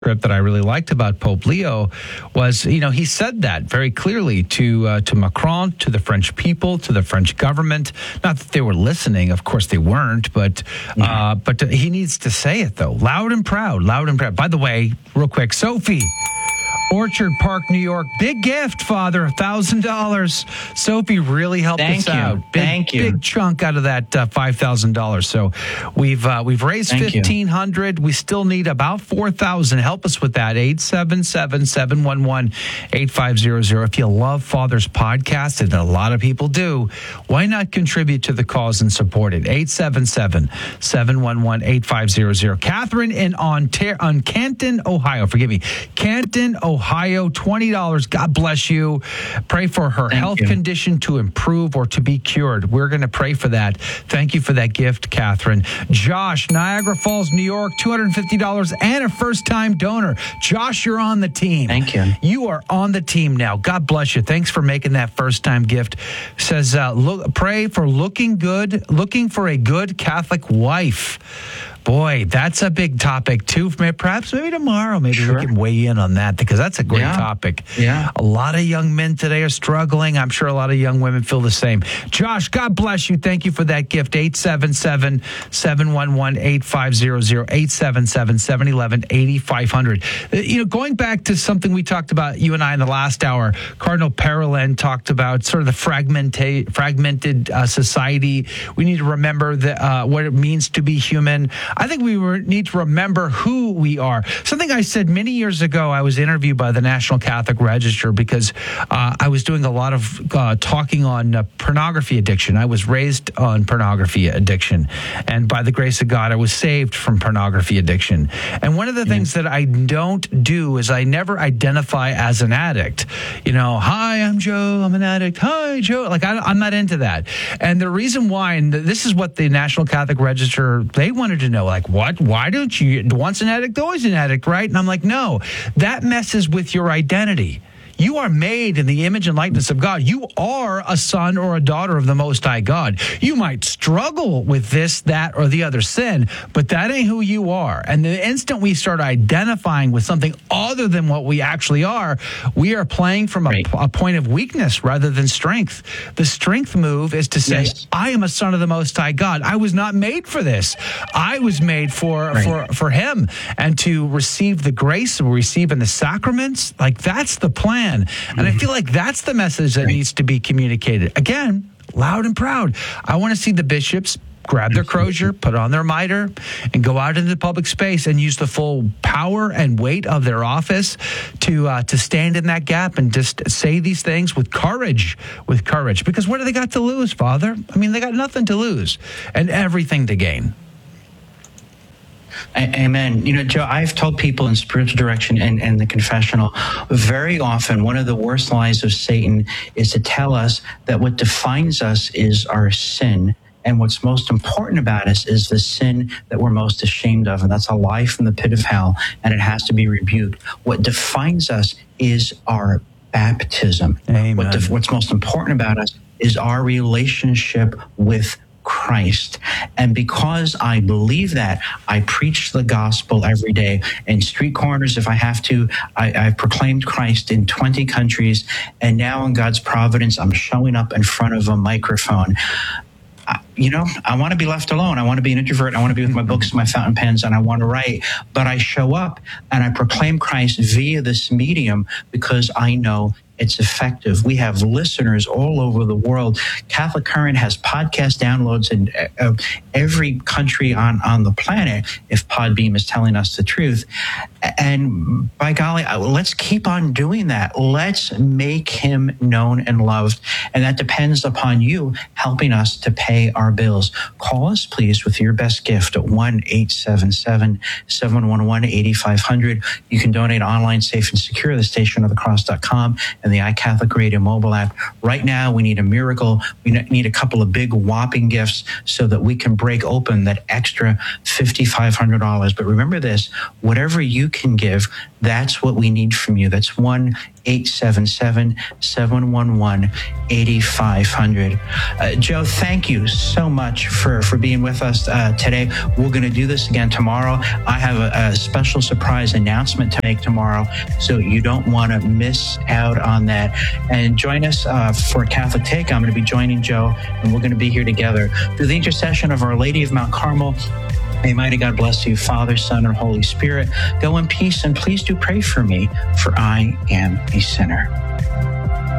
script that I really liked about Pope Leo was, he said that very clearly to Macron, to the French people, to the French government. Not that they were listening, of course they weren't, but he needs to say it though, loud and proud, loud and proud. By the way, real quick, Sophie. Orchard Park, New York. Big gift, Father, $1,000. Sophie really helped us out. Thank you. Big chunk out of that $5,000. So we've raised $1,500. We still need about $4,000. Help us with that. 877-711-8500. If you love Father's podcast, and a lot of people do, why not contribute to the cause and support it? 877-711-8500. Catherine in Canton, Ohio. Forgive me. Canton, Ohio, $20. God bless you. Pray for her health condition to improve or to be cured. We're going to pray for that. Thank you for that gift, Catherine. Josh, Niagara Falls, New York, $250 and a first-time donor. Josh, you're on the team. Thank you. You are on the team now. God bless you. Thanks for making that first-time gift. Says, pray for looking for a good Catholic wife. Boy, that's a big topic, too. Perhaps maybe tomorrow, we can weigh in on that, because that's a great topic. Yeah. A lot of young men today are struggling. I'm sure a lot of young women feel the same. Josh, God bless you. Thank you for that gift. 877-711-8500, 877-711-8500. Going back to something we talked about, you and I, in the last hour, Cardinal Parolin talked about sort of the fragmented society. We need to remember what it means to be human. I think we need to remember who we are. Something I said many years ago, I was interviewed by the National Catholic Register because I was doing a lot of talking on pornography addiction. I was raised on pornography addiction. And by the grace of God, I was saved from pornography addiction. And one of the things that I don't do is I never identify as an addict. Hi, I'm Joe. I'm an addict. Hi, Joe. I'm not into that. And the reason why, and this is what the National Catholic Register, they wanted to know, what? Why don't you, once an addict, always an addict, right? And I'm like, no, that messes with your identity. You are made in the image and likeness of God. You are a son or a daughter of the Most High God. You might struggle with this, that, or the other sin, but that ain't who you are. And the instant we start identifying with something other than what we actually are, we are playing from a point of weakness rather than strength. The strength move is to say, I am a son of the Most High God. I was not made for this. I was made for Him, and to receive the grace we receive in the sacraments. That's the plan. And I feel like that's the message that needs to be communicated. Again, loud and proud. I want to see the bishops grab their crozier, put on their mitre, and go out into the public space and use the full power and weight of their office to stand in that gap and just say these things with courage. Because what do they got to lose, Father? They got nothing to lose and everything to gain. Amen. Joe, I've told people in spiritual direction and the confessional, very often one of the worst lies of Satan is to tell us that what defines us is our sin. And what's most important about us is the sin that we're most ashamed of. And that's a lie from the pit of hell, and it has to be rebuked. What defines us is our baptism. Amen. What's most important about us is our relationship with Christ. And because I believe that, I preach the gospel every day in street corners if I have to. I've proclaimed Christ in 20 countries, and now in God's providence, I'm showing up in front of a microphone. I want to be left alone. I want to be an introvert. I want to be with my books and my fountain pens, and I want to write. But I show up and I proclaim Christ via this medium because I know it's effective. We have listeners all over the world. Catholic Current has podcast downloads in every country on the planet, if Podbeam is telling us the truth. And by golly, let's keep on doing that. Let's make him known and loved. And that depends upon you helping us to pay our bills. Call us, please, with your best gift at 1-877-711-8500. You can donate online, safe and secure, the stationofthecross.com and the iCatholic Radio mobile app. Right now, we need a miracle. We need a couple of big whopping gifts so that we can break open that extra $5,500. But remember this, whatever you can give, that's what we need from you. That's 1 877-711-8500. Joe, thank you so much for being with us today. We're going to do this again tomorrow. I have a special surprise announcement to make tomorrow, so you don't want to miss out on that. And join us for Catholic Take. I'm going to be joining Joe, and we're going to be here together. Through the intercession of Our Lady of Mount Carmel, may mighty God bless you, Father, Son, and Holy Spirit. Go in peace, and please do pray for me, for I am a sinner.